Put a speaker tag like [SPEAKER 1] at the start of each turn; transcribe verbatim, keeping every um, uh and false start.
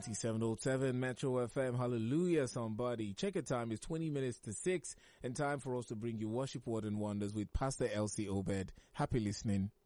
[SPEAKER 1] ninety-seven point seven Metro F M. Hallelujah, somebody. Check it time. It's twenty minutes to six and time for us to bring you Worship Word and Wonders with Pastor Elsie Obed. Happy listening.